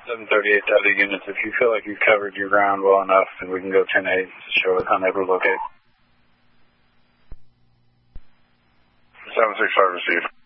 738 to other units. If you feel like you've covered your ground well enough, then we can go 10-8 to show us on every location. 765 received.